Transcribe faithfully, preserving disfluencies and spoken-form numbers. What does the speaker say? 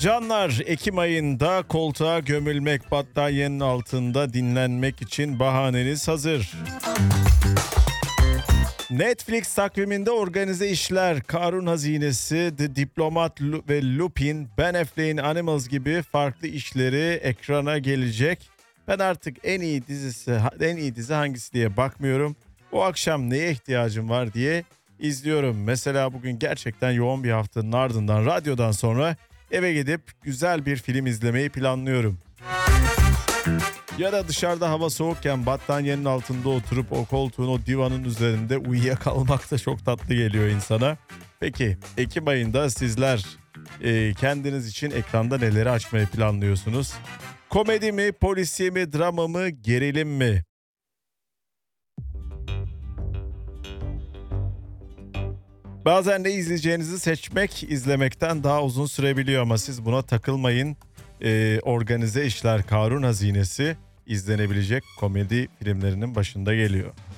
Canlar, Ekim ayında koltuğa gömülmek, battaniyenin altında dinlenmek için bahaneniz hazır. Netflix takviminde organize işler, Karun Hazinesi, The Diplomat ve Lupin, Ben Affleck'in Animals gibi farklı işleri ekrana gelecek. Ben artık en iyi dizisi, en iyi dizi hangisi diye bakmıyorum. O akşam neye ihtiyacım var diye izliyorum. Mesela bugün gerçekten yoğun bir haftanın ardından radyodan sonra eve gidip güzel bir film izlemeyi planlıyorum. Ya da dışarıda hava soğukken battaniyenin altında oturup o koltuğun, o divanın üzerinde uyuyakalmak da çok tatlı geliyor insana. Peki Ekim ayında sizler e, kendiniz için ekranda neleri açmayı planlıyorsunuz? Komedi mi, polisiye mi, drama mı, gerilim mi? Bazen de izleyeceğinizi seçmek izlemekten daha uzun sürebiliyor ama siz buna takılmayın. Ee, organize işler, Karun Hazinesi izlenebilecek komedi filmlerinin başında geliyor.